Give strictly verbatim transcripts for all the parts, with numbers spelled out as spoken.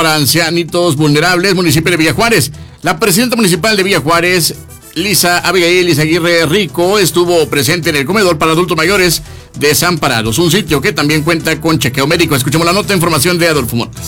para ancianitos vulnerables, municipio de Villa Juárez. La presidenta municipal de Villa Juárez, Lisa Abigail Izaguirre Rico, estuvo presente en el comedor para adultos mayores desamparados, un sitio que también cuenta con chequeo médico. Escuchemos la nota, información de Adolfo Montes.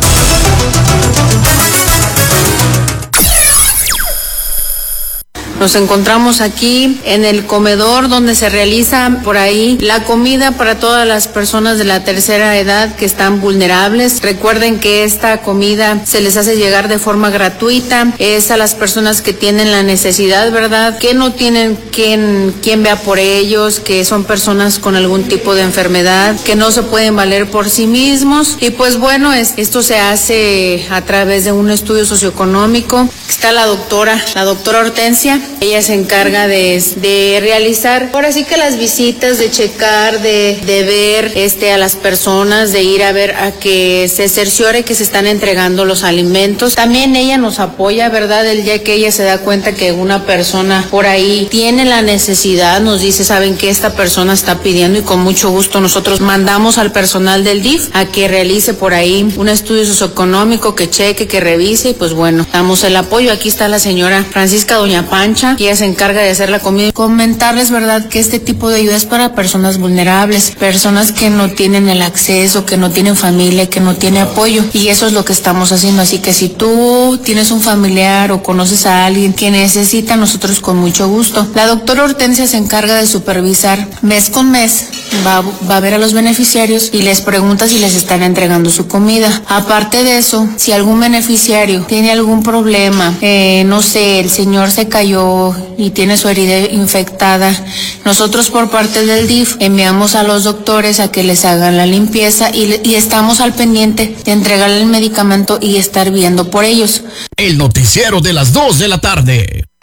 Nos encontramos aquí en el comedor donde se realiza por ahí la comida para todas las personas de la tercera edad que están vulnerables. Recuerden que esta comida se les hace llegar de forma gratuita. Es a las personas que tienen la necesidad, ¿verdad? Que no tienen quien, quien vea por ellos, que son personas con algún tipo de enfermedad, que no se pueden valer por sí mismos. Y pues bueno, es, esto se hace a través de un estudio socioeconómico. Está la doctora, la doctora Hortensia. Ella se encarga de, de realizar, ahora sí que las visitas, de checar, de, de ver este, a las personas, de ir a ver a que se cerciore que se están entregando los alimentos. También ella nos apoya, ¿verdad? El día que ella se da cuenta que una persona por ahí tiene la necesidad, nos dice, saben que esta persona está pidiendo, y con mucho gusto nosotros mandamos al personal del D I F a que realice por ahí un estudio socioeconómico, que cheque, que revise, y pues bueno, damos el apoyo. Aquí está la señora Francisca Doña Pancha, que ella se encarga de hacer la comida. Comentarles, ¿verdad?, que este tipo de ayuda es para personas vulnerables, personas que no tienen el acceso, que no tienen familia, que no tienen apoyo, y eso es lo que estamos haciendo. Así que si tú tienes un familiar o conoces a alguien que necesita, nosotros con mucho gusto. La doctora Hortensia se encarga de supervisar mes con mes, va, va a ver a los beneficiarios y les pregunta si les están entregando su comida. Aparte de eso, si algún beneficiario tiene algún problema, eh, no sé, el señor se cayó y tiene su herida infectada, nosotros por parte del D I F enviamos a los doctores a que les hagan la limpieza, y, y estamos al pendiente de entregarle el medicamento y estar viendo por ellos. El noticiero de las dos de la tarde.